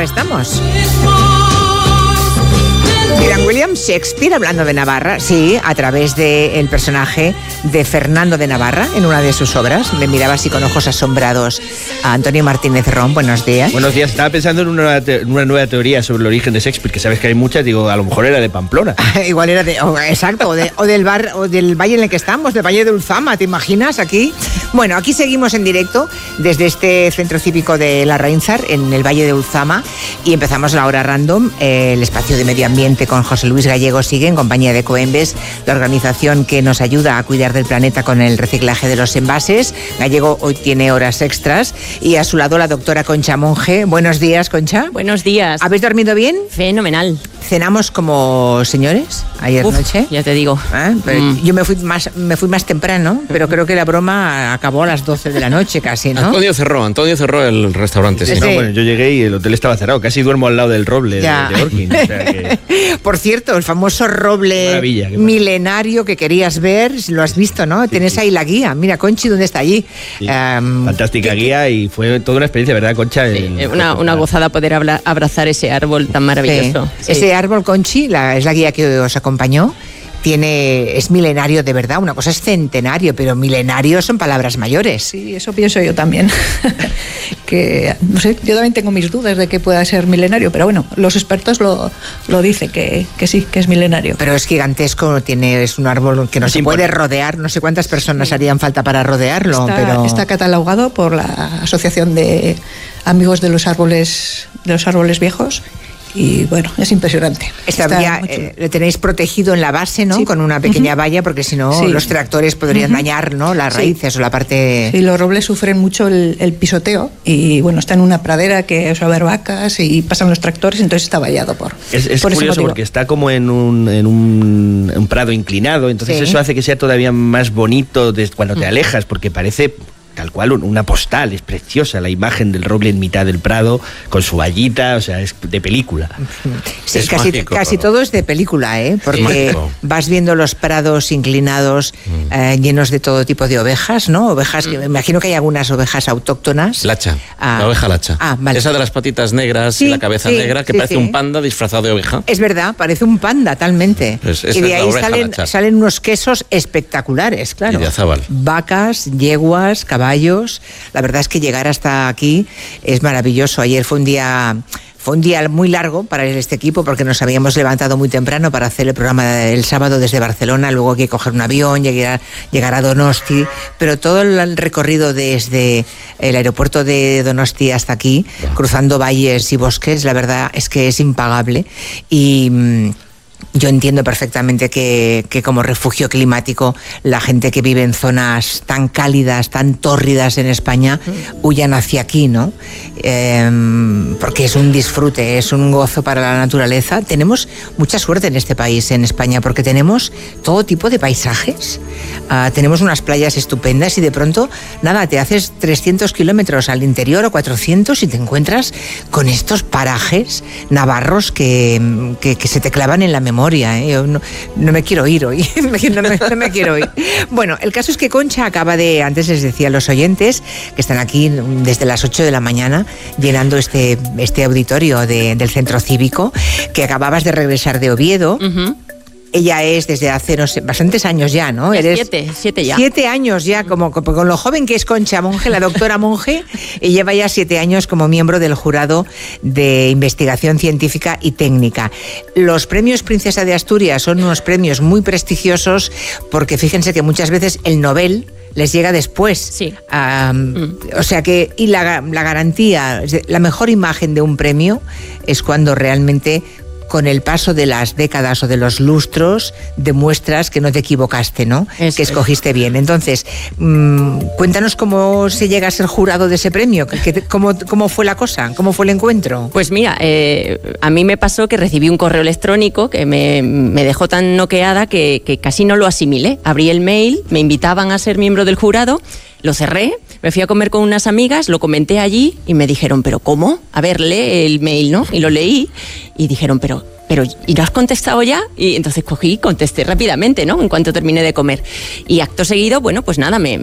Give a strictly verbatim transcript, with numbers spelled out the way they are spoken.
Navarra estamos. Miran, William Shakespeare hablando de Navarra, sí, a través del personaje de Fernando de Navarra en una de sus obras. Me miraba así con ojos asombrados a Antonio Martínez Ron. Buenos días. Buenos días. Estaba pensando en una, te- una nueva teoría sobre el origen de Shakespeare, que sabes que hay muchas. Digo, a lo mejor era de Pamplona. Igual era de, oh, exacto, o, de, o del bar, o del valle en el que estamos, del Valle de Ulzama, ¿te imaginas aquí? Bueno, aquí seguimos en directo desde este centro cívico de La Rainzar, en el Valle de Ulzama, y empezamos la hora random, eh, el espacio de medio ambiente con José Luis Gallego sigue en compañía de Coembes, la organización que nos ayuda a cuidar del planeta con el reciclaje de los envases. Gallego hoy tiene horas extras y a su lado la doctora Concha Monge. Buenos días, Concha. Buenos días. ¿Habéis dormido bien? Fenomenal. ¿Cenamos como señores ayer Uf, noche? ya te digo. ¿Eh? Pero Mm. Yo me fui más me fui más temprano, pero creo que la broma acabó a las doce de la noche casi, ¿no? Antonio cerró, Antonio cerró el restaurante. Sí. Sí. No, bueno, yo llegué y el hotel estaba cerrado. Casi duermo al lado del roble de, Ya. de Orkin. O sea que... Por cierto, el famoso roble Maravilla, qué milenario que querías ver, lo has visto, ¿no? Tienes ahí la guía. Mira, Conchi, ¿dónde está allí? Sí. Um, Fantástica guía y fue toda una experiencia, ¿verdad, Concha? Sí, El- una, una gozada poder habla- abrazar ese árbol tan maravilloso. Sí. Sí. Ese árbol, Conchi, la, es la guía que os acompañó. Tiene, es milenario de verdad, una cosa es centenario, pero milenario son palabras mayores. Sí, eso pienso yo también. Que, no sé, yo también tengo mis dudas de que pueda ser milenario, pero bueno, los expertos lo, lo dicen, que, que sí, que es milenario. Pero es gigantesco, tiene, es un árbol que no Es se puede imponente. rodear, no sé cuántas personas harían falta para rodearlo, Está, pero... está catalogado por la Asociación de Amigos de los Árboles, de los Árboles Viejos. Y bueno, es impresionante. Esta Está vía, muy chulo. eh, le tenéis protegido en la base, ¿no? Sí. Con una pequeña Ujú. valla, porque si no Sí. los tractores podrían Ujú. dañar, ¿no? Las Sí. raíces o la parte... Sí, los robles sufren mucho el, el pisoteo y bueno, está en una pradera que suele haber vacas y pasan los tractores, entonces está vallado por, Es, es por ese curioso motivo. porque está como en un, en un, un prado inclinado, entonces Sí. eso hace que sea todavía más bonito des- cuando te alejas, porque parece tal cual un- una postal, es preciosa la imagen del roble en mitad del prado, con su vallita, o sea, es de película. Sí, Es casi, mágico, casi todo. todo es de película, ¿eh? Porque mágico. vas viendo los prados inclinados eh, llenos de todo tipo de ovejas, ¿no? Ovejas que me imagino que hay algunas ovejas autóctonas. Lacha, Ah. la oveja lacha. Ah, vale. Esa de las patitas negras Sí, y la cabeza sí, negra que sí, parece sí. un panda disfrazado de oveja. Es verdad, parece un panda, talmente. Pues esa y de es la ahí oveja salen, lacha. salen unos quesos espectaculares, claro. Y de azábal. Vacas, yeguas, caballos. La verdad es que llegar hasta aquí es maravilloso. Ayer fue un día... Fue un día muy largo para este equipo porque nos habíamos levantado muy temprano para hacer el programa el sábado desde Barcelona, luego hay que coger un avión, llegar, llegar a Donosti, pero todo el recorrido desde el aeropuerto de Donosti hasta aquí, cruzando valles y bosques, la verdad es que es impagable y... mm, yo entiendo perfectamente que, que como refugio climático la gente que vive en zonas tan cálidas, tan tórridas en España, huyan hacia aquí, ¿no? Eh, porque es un disfrute, es un gozo para la naturaleza. Tenemos mucha suerte en este país, en España, porque tenemos todo tipo de paisajes. Ah, tenemos unas playas estupendas y de pronto, nada, te haces trescientos kilómetros al interior o cuatrocientos y te encuentras con estos parajes navarros que, que, que se te clavan en la memoria. ¿eh? Yo no, no me quiero ir hoy, no me, no me quiero ir. Bueno, el caso es que Concha acaba de, antes les decía a los oyentes que están aquí desde las ocho de la mañana llenando este, este auditorio de, del centro cívico, que acababas de regresar de Oviedo. Ujú. Ella es desde hace, no sé, bastantes años ya, ¿no? Ya siete, siete ya. Siete años ya, como, como con lo joven que es Concha Monge, la doctora Monge, y lleva ya siete años como miembro del jurado de investigación científica y técnica. Los premios Princesa de Asturias son unos premios muy prestigiosos porque fíjense que muchas veces el Nobel les llega después. Sí. Ah, Mm. O sea que, y la, la garantía, la mejor imagen de un premio es cuando realmente con el paso de las décadas o de los lustros demuestras que no te equivocaste, ¿no? Eso que es. escogiste bien. Entonces, mmm, cuéntanos cómo se llega a ser jurado de ese premio, que, que, cómo, cómo fue la cosa, cómo fue el encuentro. Pues mira, eh, a mí me pasó que recibí un correo electrónico que me, me dejó tan noqueada que, que casi no lo asimilé. Abrí el mail, me invitaban a ser miembro del jurado, lo cerré, me fui a comer con unas amigas, lo comenté allí y me dijeron, ¿pero cómo? A ver, lee el mail, ¿no? Y lo leí y dijeron, pero... Pero, ¿y no has contestado ya? Y entonces cogí y contesté rápidamente, ¿no? En cuanto terminé de comer. Y acto seguido, bueno, pues nada, me,